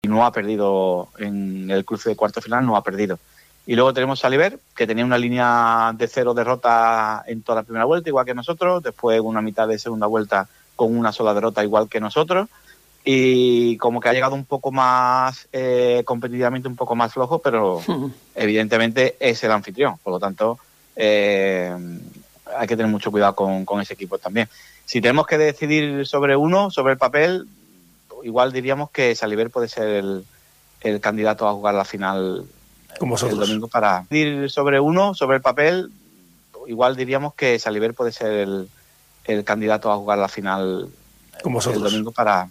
y no ha perdido en el cruce de cuarto final, no ha perdido. Y luego tenemos a Saliver, que tenía una línea de 0 derrota en toda la primera vuelta, igual que nosotros, después una mitad de segunda vuelta con una sola derrota, igual que nosotros, y como que ha llegado un poco más competitivamente un poco más flojo, pero evidentemente es el anfitrión, por lo tanto hay que tener mucho cuidado con ese equipo también. Si tenemos que decidir sobre uno, sobre el papel, igual diríamos que Saliver puede ser el candidato a jugar la final Como el vosotros. domingo. Para decidir sobre uno, sobre el papel, igual diríamos que Saliver puede ser el candidato a jugar la final Como el vosotros. domingo para